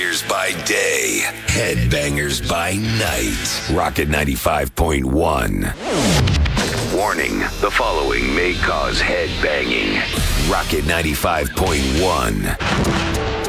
Headbangers by day, headbangers by night. Rocket 95.1. Warning, the following may cause headbanging. Rocket 95.1.